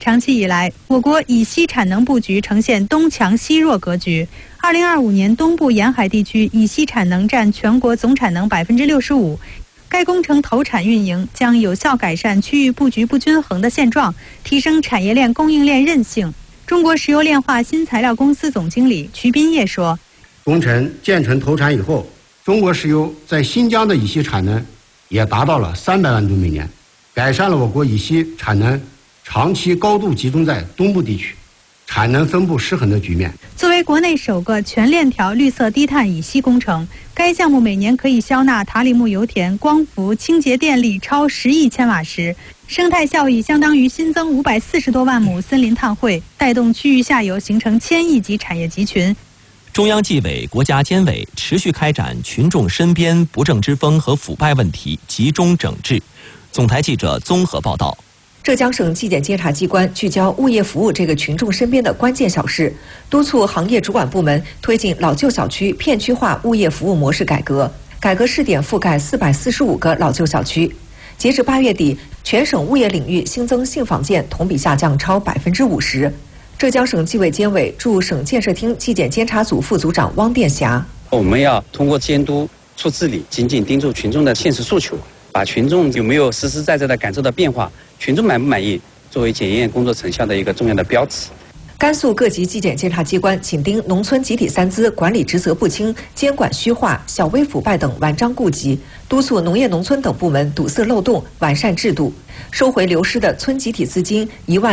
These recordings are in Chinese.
长期以来，我国乙烯产能布局呈现东强西弱格局。2025年，东部沿海地区乙烯产能占全国总产能65%。该工程投产运营将有效改善区域布局不均衡的现状，提升产业链供应链韧性。中国石油炼化新材料公司总经理瞿斌业说：“ 工程建成投产以后，中国石油在新疆的乙烯产能也达到了300万吨每年，改善了我国乙烯产能长期高度集中在东部地区，产能分布失衡的局面。” 作为国内首个全链条绿色低碳乙烯工程，该项目每年可以消纳塔里木油田光伏清洁电力超10亿千瓦时，生态效益相当于新增540多万亩森林碳汇，带动区域下游形成1000亿级产业集群。 中央纪委、国家监委持续开展群众身边不正之风和腐败问题集中整治。总台记者综合报道。 浙江省纪检监察机关聚焦物业服务这个群众身边的关键小事，督促行业主管部门推进老旧小区片区化物业服务模式改革，改革试点覆盖445个老旧小区。截至8月底，全省物业领域新增信访件同比下降超50%。浙江省纪委监委驻省建设厅纪检监察组副组长汪殿霞：“ 我们要通过监督促治理，紧紧盯住群众的现实诉求，把群众有没有实实在在的感受到变化，群众满不满意，作为检验工作成效的一个重要的标尺。” 甘肃各级纪检监察机关紧盯农村集体三资管理职责不清、监管虚化、小微腐败等顽瘴痼疾，督促农业农村等部门堵塞漏洞、完善制度，收回流失的村集体资金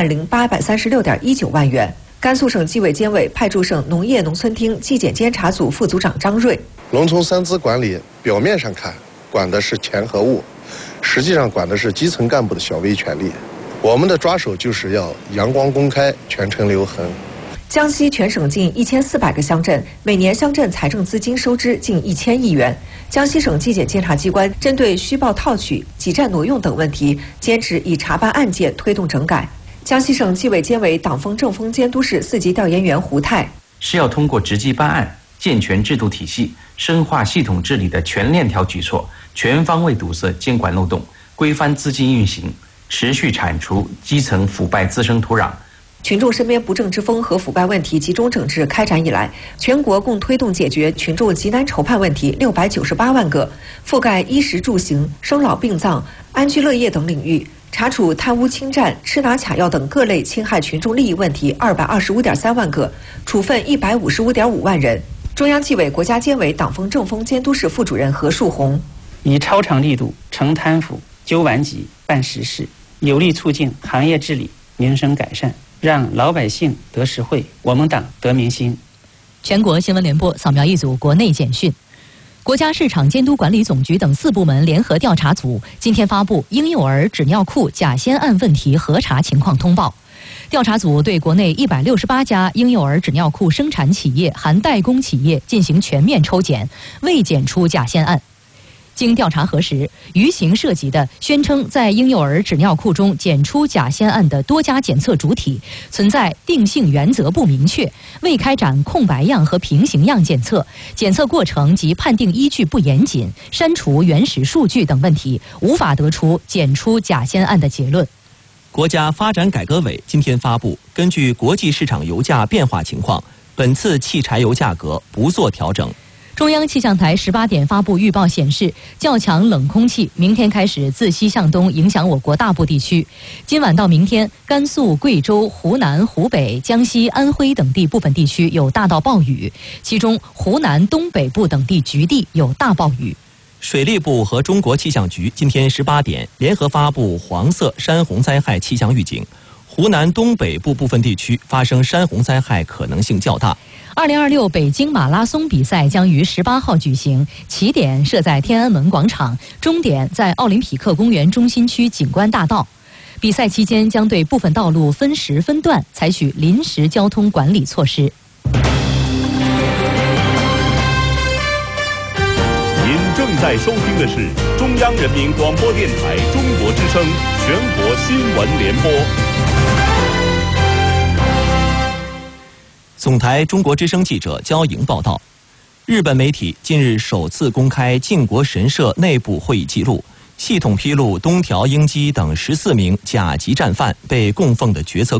10836.19万元。甘肃省纪委监委派驻省农业农村厅纪检监察组副组长张瑞：“ 农村三资管理表面上看管的是钱和物，实际上管的是基层干部的小微权利。我们的抓手就是要阳光公开，全程留痕。” 江西全省近1400个乡镇，每年乡镇财政资金收支近1000亿元。江西省纪检监察机关针对虚报套取、挤占挪用等问题，坚持以查办案件推动整改。江西省纪委监委党风政风监督室4级调研员胡泰：“ 是要通过直击办案、健全制度体系、深化系统治理的全链条举措，全方位堵塞监管漏洞，规范资金运行，持续铲除基层腐败滋生土壤。” 群众身边不正之风和腐败问题集中整治开展以来，全国共推动解决群众急难愁盼问题698万个，覆盖衣食住行、生老病葬、安居乐业等领域，查处贪污侵占、吃拿卡要等各类侵害群众利益问题225.3万个，处分155.5万人。中央纪委国家监委党风政风监督室副主任何树红：“ 以超长力度惩贪腐、纠顽疾、办实事，有力促进行业治理、民生改善，让老百姓得实惠，我们党得民心。” 全国新闻联播扫描一组国内简讯。国家市场监督管理总局等4部门联合调查组今天发布婴幼儿纸尿裤假仙案问题核查情况通报。调查组对国内168家婴幼儿纸尿裤生产企业含代工企业进行全面抽检，未检出假仙案。经调查核实，余刑涉及的宣称在婴幼儿纸尿裤中检出假仙案的多家检测主体存在定性原则不明确、未开展空白样和平行样检测、检测过程及判定依据不严谨、删除原始数据等问题，无法得出检出假仙案的结论。 国家发展改革委今天发布，根据国际市场油价变化情况，本次汽柴油价格不做调整。 中央气象台18点发布预报显示，较强冷空气明天开始自西向东影响我国大部地区。今晚到明天，甘肃、贵州、湖南、湖北、江西、安徽等地部分地区有大到暴雨，其中湖南东北部等地局地有大暴雨。 水利部和中国气象局今天18点联合发布黄色山洪灾害气象预警，湖南东北部部分地区发生山洪灾害可能性较大。 2026北京马拉松比赛将于18号举行，起点设在天安门广场，终点在奥林匹克公园中心区景观大道。比赛期间将对部分道路分时分段采取临时交通管理措施。 您正在收听的是中央人民广播电台中国之声全国新闻联播。 总台中国之声记者焦莹报道，日本媒体近日首次公开靖国神社内部会议记录，系统披露东条英机等14名甲级战犯被供奉的决策